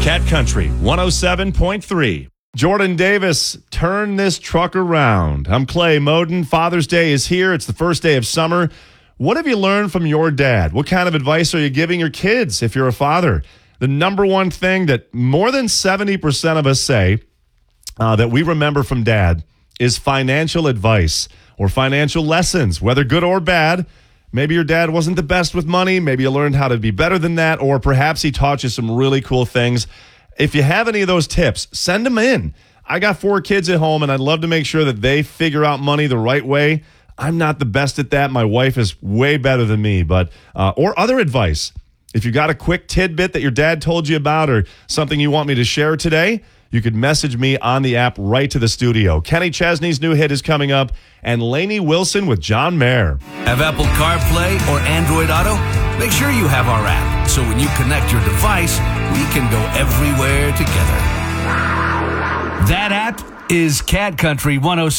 Cat Country 107.3. Jordan Davis, turn this truck around. I'm Clay Moden. Father's Day is here. It's the first day of summer. What have you learned from your dad? What kind of advice are you giving your kids if you're a father? The number one thing that more than 70% of us say that we remember from dad is financial advice or financial lessons, whether good or bad. Maybe your dad wasn't the best with money. Maybe you learned how to be better than that, or perhaps he taught you some really cool things. If you have any of those tips, send them in. I got 4 kids at home, and I'd love to make sure that they figure out money the right way. I'm not the best at that. My wife is way better than me, but or other advice. If you got a quick tidbit that your dad told you about or something you want me to share today, you could message me on the app right to the studio. Kenny Chesney's new hit is coming up, and Lainey Wilson with John Mayer. Have Apple CarPlay or Android Auto? Make sure you have our app, so when you connect your device, we can go everywhere together. That app is Cat Country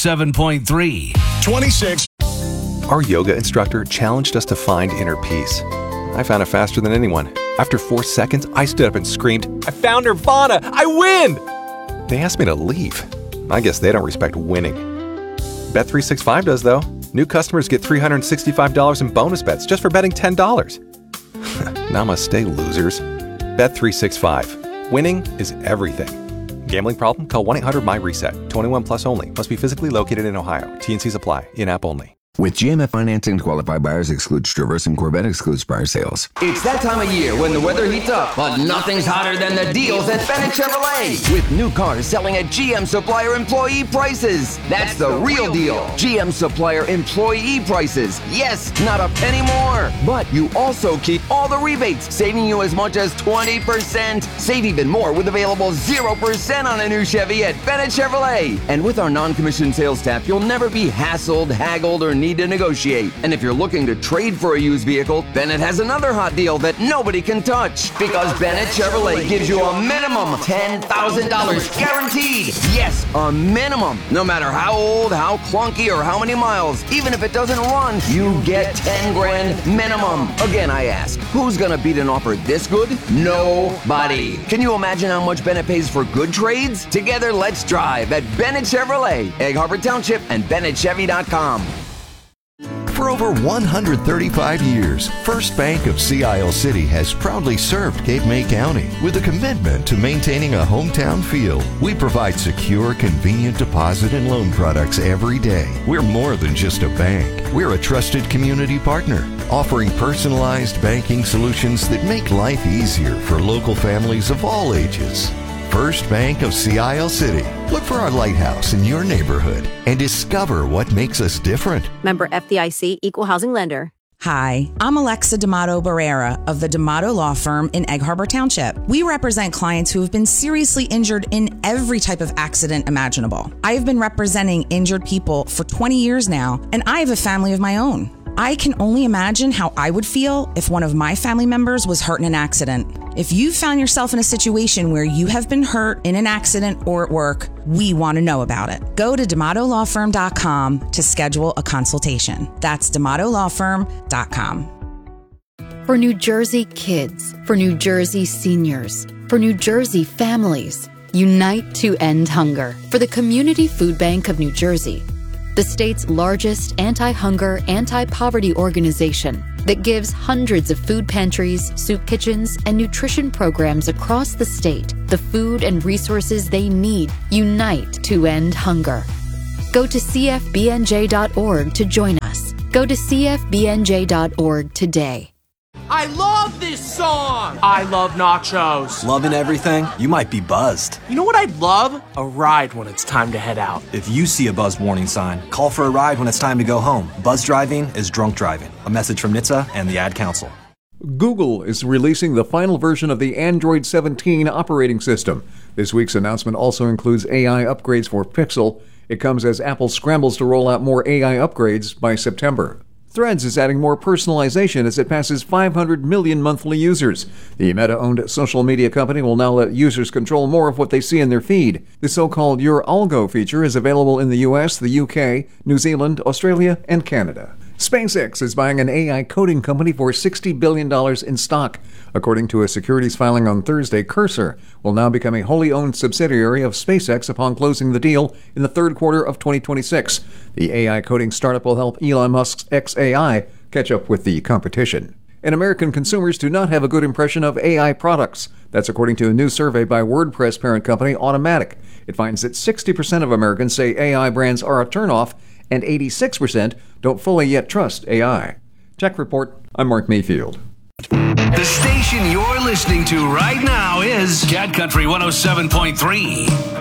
107.3. 26. Our yoga instructor challenged us to find inner peace. I found it faster than anyone. After 4 seconds, I stood up and screamed, "I found Nirvana! I win!" They asked me to leave. I guess they don't respect winning. Bet365 does, though. New customers get $365 in bonus bets just for betting $10. Namaste, losers. Bet365. Winning is everything. Gambling problem? Call 1-800-MY-RESET. 21 plus only. Must be physically located in Ohio. T&Cs apply. In-app only. With GMF financing, qualified buyers excludes Traverse and Corvette excludes prior sales. It's that time of year when the weather heats up, but nothing's hotter than the deals at Bennett Chevrolet. With new cars selling at GM Supplier employee prices. That's the real deal. GM Supplier employee prices. Yes, not a penny more. But you also keep all the rebates, saving you as much as 20%. Save even more with available 0% on a new Chevy at Bennett Chevrolet. And with our non-commissioned sales staff, you'll never be hassled, haggled, or need to negotiate. And if you're looking to trade for a used vehicle, Bennett has another hot deal that nobody can touch. Because Bennett Chevrolet gives you a minimum $10,000 guaranteed. Yes, a minimum. No matter how old, how clunky, or how many miles, even if it doesn't run, you get 10 grand minimum. Again, I ask, who's gonna beat an offer this good? Nobody. Can you imagine how much Bennett pays for good trades? Together, let's drive at Bennett Chevrolet, Egg Harbor Township, and BennettChevy.com. For over 135 years, First Bank of Sea Isle City has proudly served Cape May County with a commitment to maintaining a hometown feel. We provide secure, convenient deposit and loan products every day. We're more than just a bank. We're a trusted community partner, offering personalized banking solutions that make life easier for local families of all ages. First Bank of Sea Isle City. Look for our lighthouse in your neighborhood and discover what makes us different. Member FDIC, Equal Housing Lender. Hi, I'm Alexa D'Amato Barrera of the D'Amato Law Firm in Egg Harbor Township. We represent clients who have been seriously injured in every type of accident imaginable. I have been representing injured people for 20 years now, and I have a family of my own. I can only imagine how I would feel if one of my family members was hurt in an accident. If you found yourself in a situation where you have been hurt in an accident or at work, we want to know about it. Go to DamatoLawFirm.com to schedule a consultation. That's DamatoLawFirm.com. For New Jersey kids, for New Jersey seniors, for New Jersey families, unite to end hunger. For the Community Food Bank of New Jersey, the state's largest anti-hunger, anti-poverty organization that gives hundreds of food pantries, soup kitchens, and nutrition programs across the state the food and resources they need. Unite to end hunger. Go to cfbnj.org to join us. Go to cfbnj.org today. I love this song! I love nachos. Loving everything? You might be buzzed. You know what I'd love? A ride when it's time to head out. If you see a buzzed warning sign, call for a ride when it's time to go home. Buzz driving is drunk driving. A message from NHTSA and the Ad Council. Google is releasing the final version of the Android 17 operating system. This week's announcement also includes AI upgrades for Pixel. It comes as Apple scrambles to roll out more AI upgrades by September. Threads is adding more personalization as it passes 500 million monthly users. The Meta-owned social media company will now let users control more of what they see in their feed. The so-called Your Algo feature is available in the US, the UK, New Zealand, Australia, and Canada. SpaceX is buying an AI coding company for $60 billion in stock. According to a securities filing on Thursday, Cursor will now become a wholly owned subsidiary of SpaceX upon closing the deal in the third quarter of 2026. The AI coding startup will help Elon Musk's xAI catch up with the competition. And American consumers do not have a good impression of AI products. That's according to a new survey by WordPress parent company Automatic. It finds that 60% of Americans say AI brands are a turnoff, and 86% don't fully yet trust AI. Tech Report, I'm Mark Mayfield. The station you're listening to right now is Cat Country 107.3.